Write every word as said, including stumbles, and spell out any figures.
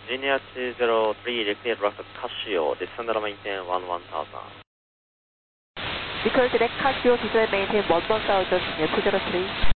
Genius zero three, repeat rocket Casio, descend and maintain one one thousand. Recall direct Casio, descend maintain one one thousand, yeah, two zero three.